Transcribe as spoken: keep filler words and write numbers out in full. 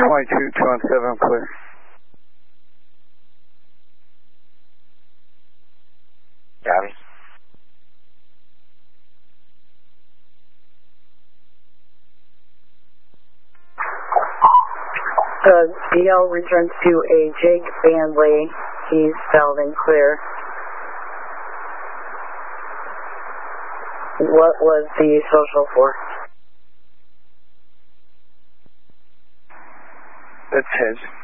twenty-two, two one seven, clear. Copy. Uh, D L returns to a Jake Bandley. He's valid and clear. What was the social for? That's his.